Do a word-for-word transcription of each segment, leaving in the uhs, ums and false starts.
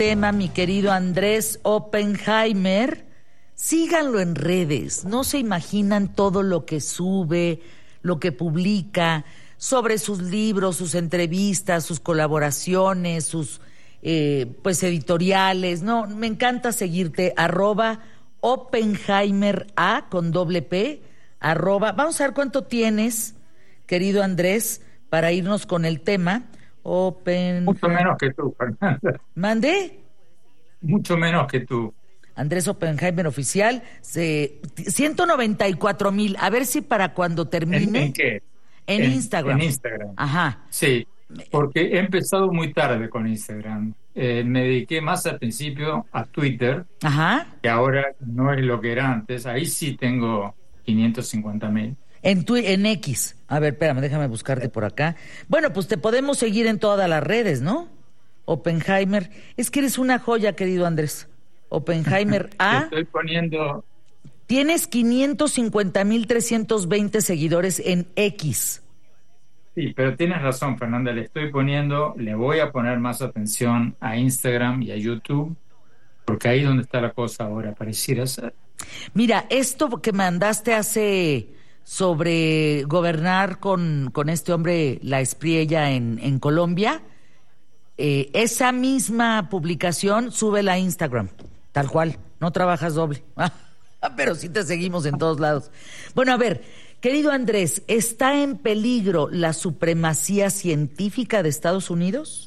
tema, mi querido Andrés Oppenheimer. Síganlo en redes, no se imaginan todo lo que sube, lo que publica, sobre sus libros, sus entrevistas, sus colaboraciones, sus eh, pues editoriales. No, me encanta seguirte, arroba Oppenheimer A con doble P, arroba, vamos a ver cuánto tienes, querido Andrés, para irnos con el tema. Open... Mucho menos que tú, Fernanda. ¿Mandé? Mucho menos que tú. Andrés Oppenheimer Oficial, se, ciento noventa y cuatro mil. A ver si para cuando ¿En, termine. en qué? En En, en Instagram. Instagram. Ajá. Sí, porque he empezado muy tarde con Instagram. Eh, me dediqué más al principio a Twitter, Ajá. que ahora no es lo que era antes. Ahí sí tengo quinientos cincuenta mil. En, tu, en X. A ver, espérame, déjame buscarte por acá. Bueno, pues te podemos seguir en todas las redes, ¿no? Oppenheimer. Es que eres una joya, querido Andrés. Oppenheimer A. Estoy poniendo... Tienes quinientos cincuenta mil trescientos veinte seguidores en X. Sí, pero tienes razón, Fernanda. Le estoy poniendo, le voy a poner más atención a Instagram y a YouTube, porque ahí es donde está la cosa ahora, pareciera ser. Mira, esto que mandaste hace sobre gobernar con, con este hombre, la Espriella, en, en Colombia, eh, esa misma publicación súbela a Instagram, tal cual, no trabajas doble. Pero sí te seguimos en todos lados. Bueno, a ver, querido Andrés, ¿está en peligro la supremacía científica de Estados Unidos?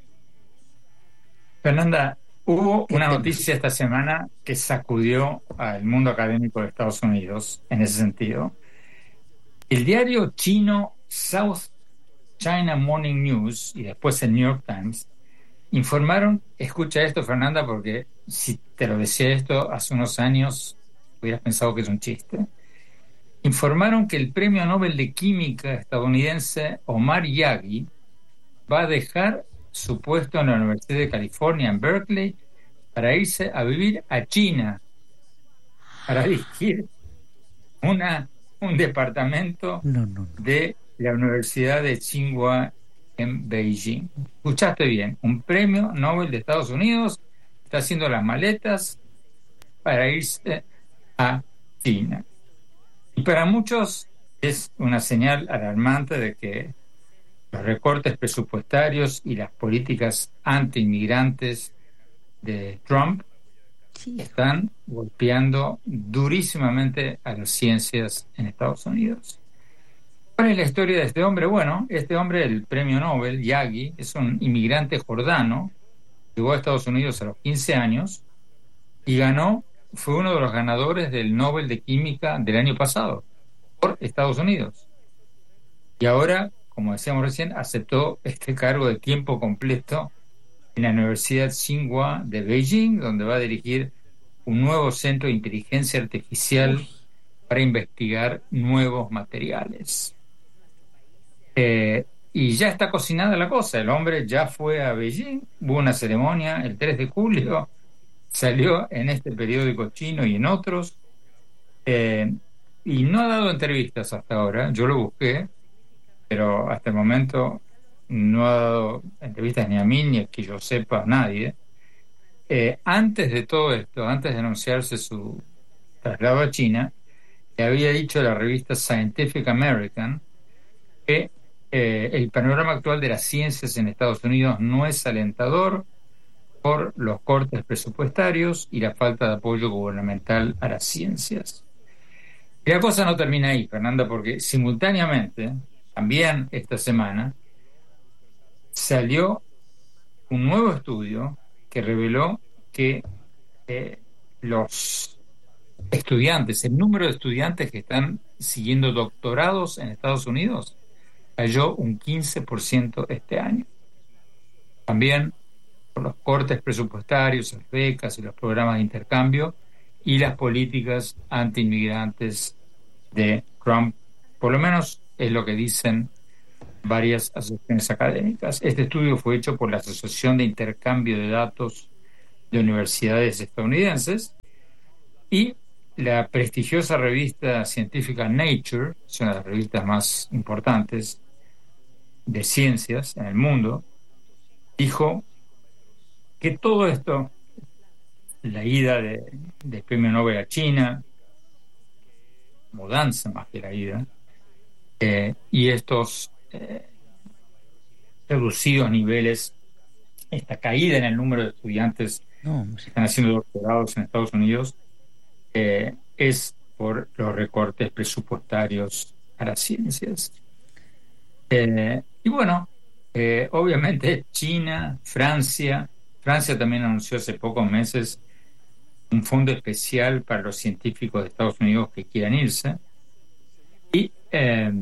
Fernanda, hubo ¿Qué una tema? noticia esta semana que sacudió al mundo académico de Estados Unidos en ese sentido. El diario chino South China Morning News y después el New York Times informaron, escucha esto, Fernanda, porque si te lo decía esto hace unos años, hubieras pensado que es un chiste. Informaron que el premio Nobel de Química estadounidense Omar Yagi va a dejar su puesto en la Universidad de California en Berkeley para irse a vivir a China, para dirigir una, un departamento No, no, no. de la Universidad de Tsinghua en Beijing. Escuchaste bien, un premio Nobel de Estados Unidos está haciendo las maletas para irse a China. Y para muchos es una señal alarmante de que los recortes presupuestarios y las políticas anti-inmigrantes de Trump Sí. están golpeando durísimamente a las ciencias en Estados Unidos. ¿Cuál es la historia de este hombre? Bueno, este hombre, el premio Nobel, Yagi, es un inmigrante jordano, llegó a Estados Unidos a los quince años y ganó, fue uno de los ganadores del Nobel de Química del año pasado por Estados Unidos. Y ahora, como decíamos recién, aceptó este cargo de tiempo completo en la Universidad Tsinghua de Beijing, donde va a dirigir un nuevo centro de inteligencia artificial Uy. para investigar nuevos materiales. Eh, y ya está cocinada la cosa, el hombre ya fue a Beijing, hubo una ceremonia el tres de julio, salió en este periódico chino y en otros, eh, y no ha dado entrevistas hasta ahora, yo lo busqué, pero hasta el momento no ha dado entrevistas ni a mí, ni a que yo sepa a nadie. Eh, antes de todo esto, antes de anunciarse su traslado a China, le había dicho a la revista Scientific American que eh, el panorama actual de las ciencias en Estados Unidos no es alentador por los cortes presupuestarios y la falta de apoyo gubernamental a las ciencias. Y la cosa no termina ahí, Fernanda, porque simultáneamente, también esta semana, salió un nuevo estudio que reveló que eh, los estudiantes, el número de estudiantes que están siguiendo doctorados en Estados Unidos cayó un quince por ciento este año. También por los cortes presupuestarios, las becas y los programas de intercambio y las políticas anti-inmigrantes de Trump. Por lo menos es lo que dicen varias asociaciones académicas. Este estudio fue hecho por la Asociación de Intercambio de Datos de Universidades Estadounidenses y la prestigiosa revista científica Nature, es una de las revistas más importantes de ciencias en el mundo, dijo que todo esto, la ida de, del premio Nobel a China, mudanza más que la ida, eh, y estos eh, reducidos niveles, esta caída en el número de estudiantes No, que están haciendo doctorados en Estados Unidos, eh, es por los recortes presupuestarios a las ciencias. Eh, y bueno, eh, obviamente China, Francia, Francia también anunció hace pocos meses un fondo especial para los científicos de Estados Unidos que quieran irse. Y eh,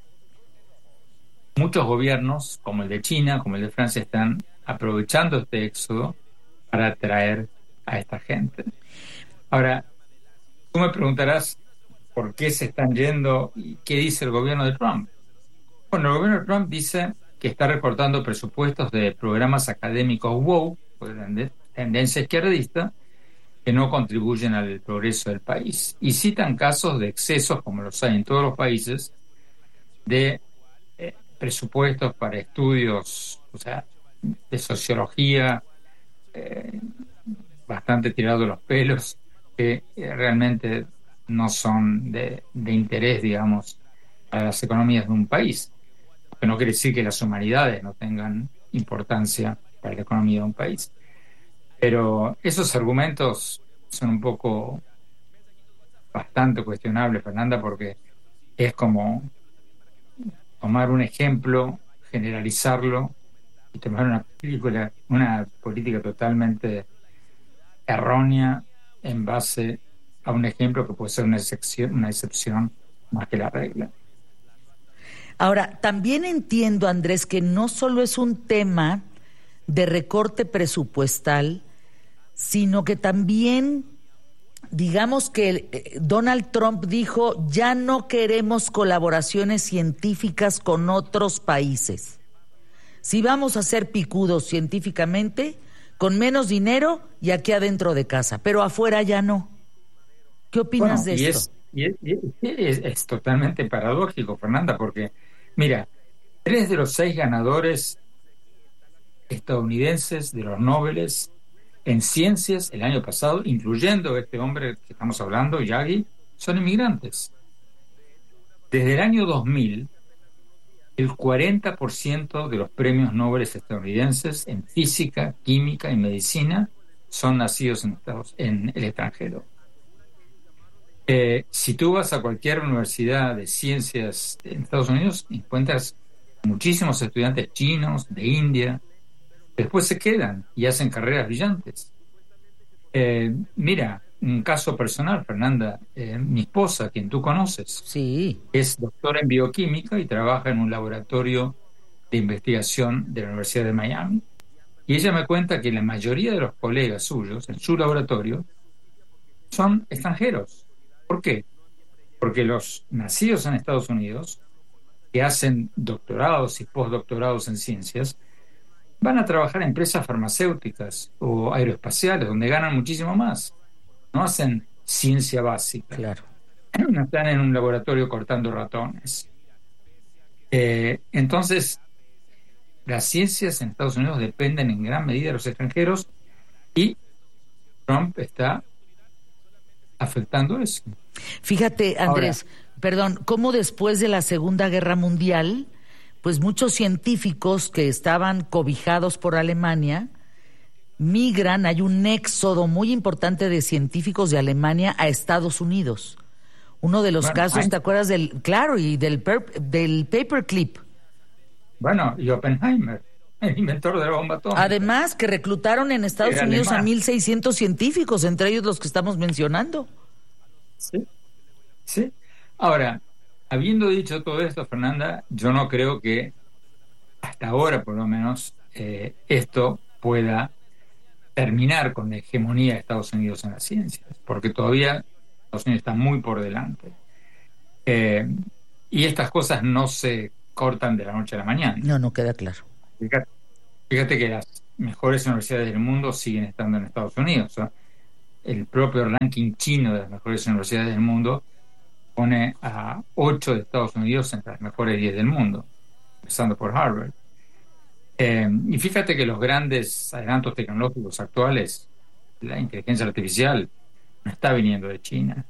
muchos gobiernos, como el de China, como el de Francia, están aprovechando este éxodo para atraer a esta gente. Ahora, tú me preguntarás por qué se están yendo y qué dice el gobierno de Trump. Bueno, el gobierno de Trump dice que está recortando presupuestos de programas académicos woke, de tendencia izquierdista, que no contribuyen al progreso del país. Y citan casos de excesos, como los hay en todos los países, de eh, presupuestos para estudios, o sea, de sociología, eh, bastante tirados de los pelos, que eh, realmente no son de, de interés, digamos, a las economías de un país. Que no quiere decir que las humanidades no tengan importancia para la economía de un país. Pero esos argumentos son un poco bastante cuestionables, Fernanda, porque es como tomar un ejemplo, generalizarlo y tomar una película, una política totalmente errónea en base a un ejemplo que puede ser una excepción, una excepción más que la regla. Ahora, también entiendo, Andrés, que no solo es un tema de recorte presupuestal, sino que también, digamos que Donald Trump dijo, ya no queremos colaboraciones científicas con otros países. Si vamos a ser picudos científicamente, con menos dinero y aquí adentro de casa, pero afuera ya no. ¿Qué opinas Bueno, de y esto? es, y es, y es, es totalmente paradójico, Fernanda, porque, mira, tres de los seis ganadores estadounidenses de los Nobeles en ciencias el año pasado, incluyendo este hombre que estamos hablando, Yagi, son inmigrantes. Desde el año dos mil, el cuarenta por ciento de los premios Nobel estadounidenses en física, química y medicina son nacidos en, Estados, en el extranjero. Eh, si tú vas a cualquier universidad de ciencias en Estados Unidos, encuentras muchísimos estudiantes chinos, de India, después se quedan y hacen carreras brillantes. Eh, mira, un caso personal, Fernanda, eh, mi esposa, quien tú conoces, Sí. es doctora en bioquímica y trabaja en un laboratorio de investigación de la Universidad de Miami. Y ella me cuenta que la mayoría de los colegas suyos en su laboratorio son extranjeros. ¿Por qué? Porque los nacidos en Estados Unidos, que hacen doctorados y postdoctorados en ciencias, van a trabajar en empresas farmacéuticas o aeroespaciales, donde ganan muchísimo más. No hacen ciencia básica. Claro. No están en un laboratorio cortando ratones. Eh, entonces, las ciencias en Estados Unidos dependen en gran medida de los extranjeros y Trump está afectando eso. Fíjate, Andrés, Ahora, perdón, cómo después de la Segunda Guerra Mundial, pues muchos científicos que estaban cobijados por Alemania migran, hay un éxodo muy importante de científicos de Alemania a Estados Unidos. Uno de los bueno, casos, hay, ¿te acuerdas del, claro, y del, per, del paperclip? bueno, y Oppenheimer, el inventor de la bomba atómica. Además, que reclutaron en Estados Era Unidos alemán. a mil seiscientos científicos, entre ellos los que estamos mencionando. Sí, sí. Ahora, habiendo dicho todo esto, Fernanda, yo no creo que hasta ahora, por lo menos, eh, esto pueda terminar con la hegemonía de Estados Unidos en las ciencias, porque todavía Estados Unidos está muy por delante. Eh, y estas cosas no se cortan de la noche a la mañana. No, no queda claro. Fíjate, fíjate que las mejores universidades del mundo siguen estando en Estados Unidos. O sea, el propio ranking chino de las mejores universidades del mundo pone a ocho de Estados Unidos entre las mejores diez del mundo, empezando por Harvard. Eh, y fíjate que los grandes adelantos tecnológicos actuales, la inteligencia artificial, no está viniendo de China.